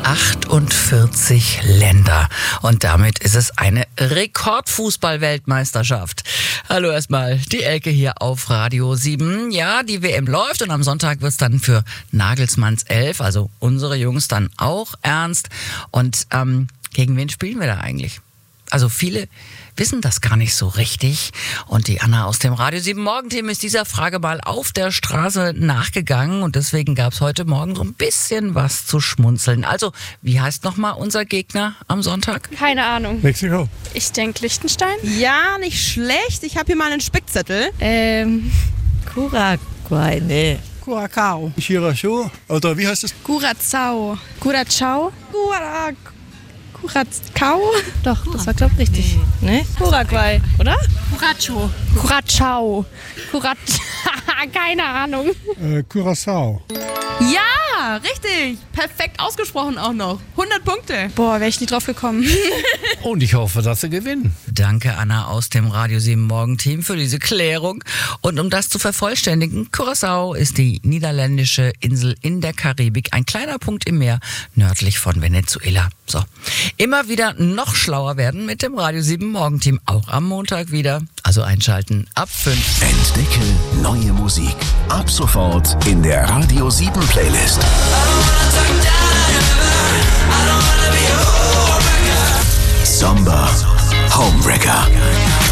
48 Länder. Und damit ist es eine Rekordfußball-Weltmeisterschaft. Hallo erstmal, die Elke hier auf Radio 7. Ja, die WM läuft und am Sonntag wird es dann für Nagelsmanns 11, also unsere Jungs, dann auch ernst. Und gegen wen spielen wir da eigentlich? Also viele wissen das gar nicht so richtig. Und die Anna aus dem Radio 7 Morgenteam ist dieser Frage mal auf der Straße nachgegangen. Und deswegen gab es heute Morgen so ein bisschen was zu schmunzeln. Also, wie heißt nochmal unser Gegner am Sonntag? Keine Ahnung. Mexiko. Ich denke Liechtenstein. Ja, nicht schlecht. Ich habe hier mal einen Spickzettel. Paraguay, nee. Curacao. Chirachou. Oder wie heißt es? Curacao. Curacao? Curacao? Doch, das war, glaube ich, richtig. Ne? Paraguay, oder? Curacao. Keine Ahnung. Curaçao. Ja, richtig. Perfekt ausgesprochen auch noch. 100 Punkte. Boah, wäre ich nie drauf gekommen. Und ich hoffe, dass sie gewinnen. Danke, Anna aus dem Radio 7 Morgenteam für diese Klärung. Und um das zu vervollständigen, Curaçao ist die niederländische Insel in der Karibik, ein kleiner Punkt im Meer nördlich von Venezuela. So, immer wieder noch schlauer werden mit dem Radio 7 Morgenteam, auch am Montag wieder. Also einschalten ab 5. Entdecke neue Musik. Ab sofort in der Radio 7 Playlist. Samba Homewrecker.